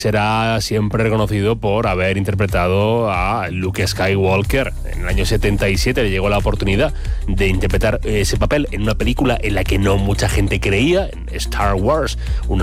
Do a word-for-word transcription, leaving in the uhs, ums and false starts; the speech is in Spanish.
será siempre reconocido por haber interpretado a Luke Skywalker. En el año setenta y siete le llegó la oportunidad de interpretar ese papel en una película en la que no mucha gente creía, en Star Wars, una